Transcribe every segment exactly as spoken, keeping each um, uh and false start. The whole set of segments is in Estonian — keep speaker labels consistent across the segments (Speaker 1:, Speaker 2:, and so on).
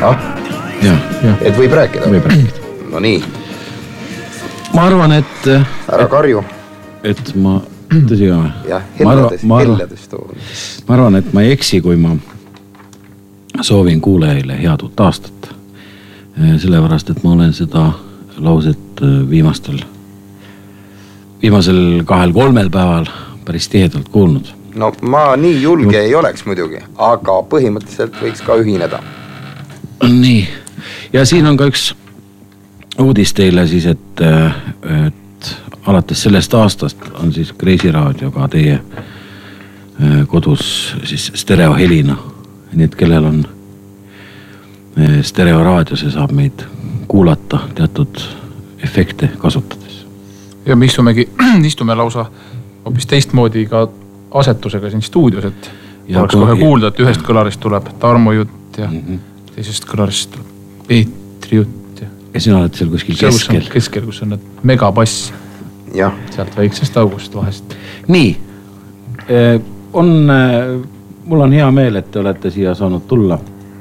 Speaker 1: Ahah.
Speaker 2: Ja.
Speaker 1: Et võib rääkida?
Speaker 2: Võib rääkida.
Speaker 1: No nii.
Speaker 2: Ma arvan, et...
Speaker 1: Ära karju.
Speaker 2: Et ma... Tõsi ka?
Speaker 1: Jah, helledest, ma arvan, helledest toon.
Speaker 2: Ma arvan, et ma ei eksi, kui ma soovin kuulajaile head uut aastat. Sellepärast, et ma olen seda lauset viimastel, viimasel kahel kolmel päeval päris tihedalt kuulnud.
Speaker 1: No ma nii julge no. ei oleks muidugi, aga põhimõtteliselt võiks ka ühineda.
Speaker 2: Nii. Ja siin on ka üks uudis teile siis, et, et alates sellest aastast on siis Kreisi Raadio ka teie kodus siis stereohelina. Nii et kellel on stereoraadio, see saab meid kuulata teatud efekte kasutades.
Speaker 3: Ja me istumegi, istume lausa hoopis teistmoodi ka asetusega siin stuudios, et ja oleks kohe kuulda, et ühest kõlarist tuleb Tarmo jutt ja mm -hmm. teisest kõlarist tuleb Peetri jutt. Ja,
Speaker 2: ja sina oled seal kuskil
Speaker 3: seal,
Speaker 2: keskel.
Speaker 3: Kus keskel, kus on need megabass.
Speaker 1: Ja.
Speaker 3: Sealt väiksest august vahest.
Speaker 2: Nii, on, mul on hea meel, et te olete siia saanud tulla.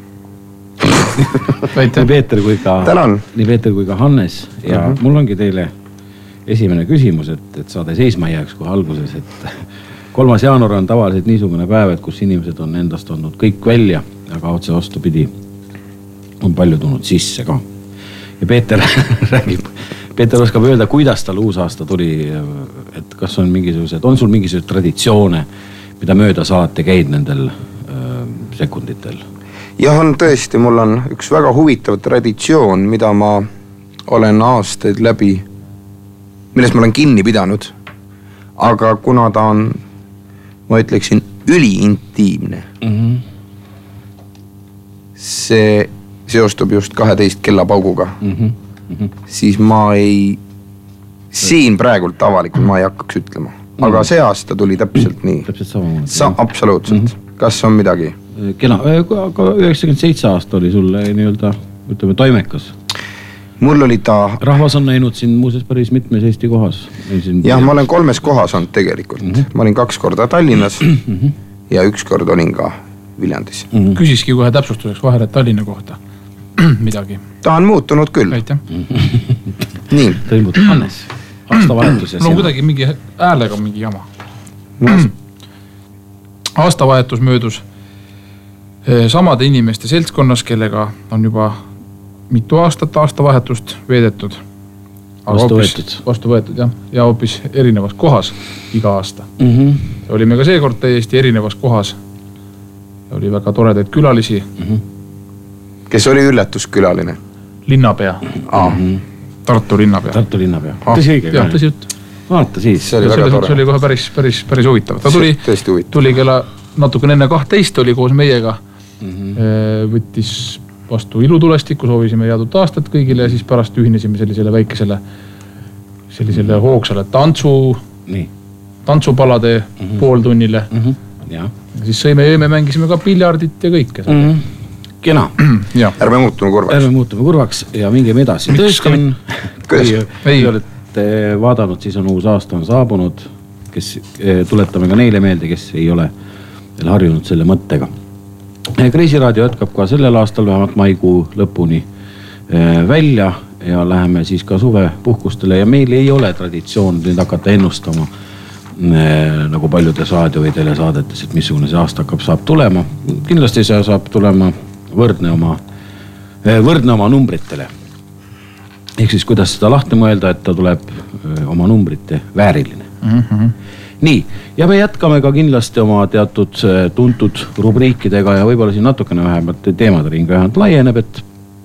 Speaker 2: nii Peeter kui ka, nii Peeter kui ka Hannes. Ja uh -huh. mul ongi teile esimene küsimus, et, et saade seisma jääks kohe alguses, et kolmas jaanuar on tavaliselt niisugune päev, et kus inimesed on endast andnud kõik välja, aga otse vastupidi on palju tulnud sisse ka. Ja Peeter räägib, Peeter oskab öelda, kuidas tal uus aasta tuli, et kas on mingisugused, on sul mingisugused traditsioone, mida mööda saate käid nendel äh, sekunditel?
Speaker 1: Jah, on tõesti, mul on üks väga huvitav traditsioon, mida ma olen aastaid läbi, millest ma olen kinni pidanud, aga kuna ta on, ma ütleksin, üliintiimne, mm-hmm. see seostub just kaheteist kellapauguga, mm-hmm. Mm-hmm. siis ma ei, siin praegult avalikult ma ei hakkaks ütlema, aga mm-hmm. see aasta tuli täpselt nii.
Speaker 2: Täpselt sama.
Speaker 1: Sa, absoluutselt. Mm-hmm. Kas on midagi?
Speaker 2: Kena, aga üheksakümmend seitse aasta oli sulle nii-öelda, ütleme, toimekas.
Speaker 1: Mul oli ta...
Speaker 2: Rahvas on näinud siin muuseas päris mitmes Eesti kohas.
Speaker 1: Jah, ma olen kolmes kohas olnud tegelikult. Mm-hmm. Ma olin kaks korda Tallinnas mm-hmm. ja üks kord olin ka Viljandis.
Speaker 3: Mm-hmm. Küsiski kohe täpsustuseks vahele Tallinna kohta midagi.
Speaker 1: Ta on muutunud küll.
Speaker 3: Aitäh.
Speaker 1: Nii.
Speaker 2: Ta on muutunud. Hannes, aastavahetus ja
Speaker 3: no kuidagi mingi äälega mingi jama. Aastavahetus möödus samade inimeste seltskonnas, kellega on juba mitu aastat aastavahetust veedetud.
Speaker 2: Vastu võetud.
Speaker 3: Vastu võetud, jah. Ja hoopis erinevas kohas iga aasta.
Speaker 2: Mm-hmm.
Speaker 3: Olime ka seekord täiesti erinevas kohas. Ja oli väga toredaid külalisi. Mm-hmm.
Speaker 1: Kes oli üllätuskülaline?
Speaker 3: Linnapea.
Speaker 1: Ah. Mm-hmm.
Speaker 3: Tartu linnapea.
Speaker 2: Tartu linnapea. Ah. Tõsi õige?
Speaker 3: Jah, tõsi jutt.
Speaker 2: Vaata siis.
Speaker 1: See oli väga tore.
Speaker 3: See oli kohe päris, päris, päris huvitav. Ta tuli, tuli kella natuke enne kahtteist oli koos meiega. Mm-hmm. Võttis vastu ilutulestikku, soovisime headut aastat kõigile ja siis pärast ühinesime sellisele väikesele sellisele hoogsale tantsu Nii. tantsupalade mm-hmm. pooltunnile mm-hmm. ja. ja siis sõime ööme, mängisime ka piljardit ja kõike mm-hmm.
Speaker 2: Kena
Speaker 1: ja. Ärme muutume kurvaks
Speaker 2: ärme muutume kurvaks ja mingem edasi tõesti on kui olete vaadanud, siis on uus aasta on saabunud, kes tuletame ka neile meelde, kes ei ole veel harjunud selle mõttega. Kreisi Raadio jätkab ka sellel aastal vähemalt maikuu lõpuni välja ja läheme siis ka suvepuhkustele ja meil ei ole traditsioon nüüd hakata ennustama nagu paljudes raadio- või telesaadetes, et missugune see aasta hakkab saab tulema. Kindlasti see saab tulema võrdne oma, võrdne oma numbritele. Ehk siis kuidas seda lahti mõelda, et ta tuleb oma numbrite vääriline. Mm-hmm. Nii, ja me jätkame ka kindlasti oma teatud tuntud rubriikidega ja võib-olla siin natukene vähemalt teemade ring vähemalt laieneb, et,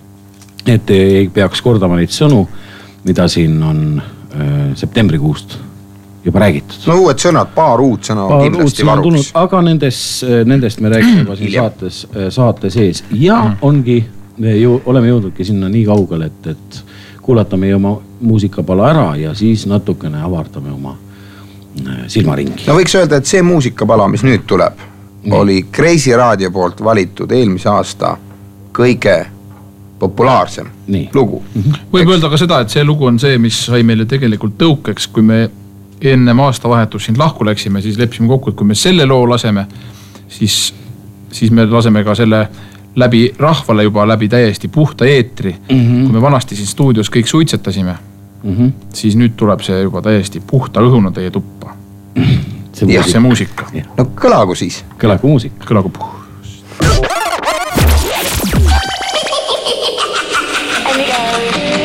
Speaker 2: et ei peaks kordama neid sõnu, mida siin on äh, septembrikuust juba räägitud.
Speaker 1: No uued sõnad, paar uut sõna
Speaker 2: paar
Speaker 1: kindlasti
Speaker 2: uut
Speaker 1: varuks.
Speaker 2: Tulnud, aga nendest, nendest me räägime juba siin saates, saate sees ja mm. ongi, ju, oleme jõudnudki sinna nii kaugele, et, et kuulata meie oma muusikapala ära ja siis natukene avardame oma silmaringi.
Speaker 1: No võiks öelda, et see muusikapala, mis nüüd tuleb, Nii. oli Kreisi Raadio poolt valitud eelmise aasta kõige populaarsem Nii. lugu.
Speaker 3: Mm-hmm. Võib öelda ka seda, et see lugu on see, mis sai meile tegelikult tõukeks, kui me enne aastavahetus siin lahku läksime, siis leppisime kokku, et kui me selle loo laseme, siis, siis me laseme ka selle läbi rahvale juba läbi täiesti puhta eetri mm. -hmm. kui me vanasti siin stuudios kõik suitsetasime, mm -hmm. siis nüüd tuleb see juba täiesti puhta õhuna teie tuppa. see muusika. See muusika.
Speaker 1: No kõlagu siis.
Speaker 2: Kõlagu muusika.
Speaker 3: Kõlagu puh.
Speaker 4: And